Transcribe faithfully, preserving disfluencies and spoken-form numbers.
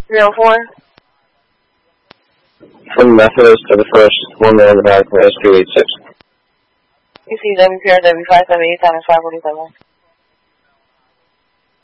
three oh four? From Methodist to the first, one man in the back, S two eight six. You see W P R W five seven eight times five forty-seven.